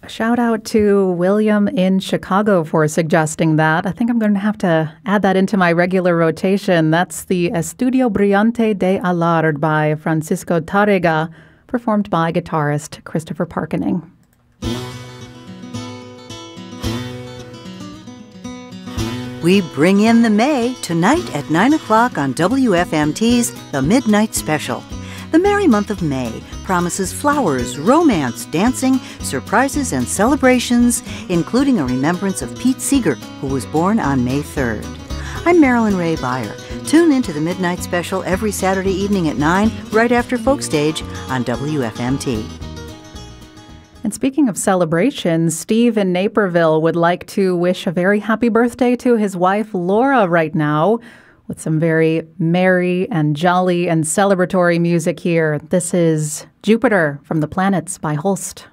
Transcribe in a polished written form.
Shout out to William in Chicago for suggesting that. I think I'm going to have to add that into my regular rotation. That's the Estudio Brillante de Alar by Francisco Tárrega, performed by guitarist Christopher Parkening. We bring in the May tonight at 9 o'clock on WFMT's The Midnight Special. The merry month of May promises flowers, romance, dancing, surprises, and celebrations, including a remembrance of Pete Seeger, who was born on May 3rd. I'm Marilyn Ray Beyer. Tune into the Midnight Special every Saturday evening at 9, right after Folkstage on WFMT. And speaking of celebrations, Steve in Naperville would like to wish a very happy birthday to his wife, Laura, right now, with some very merry and jolly and celebratory music here. This is Jupiter from the Planets by Holst.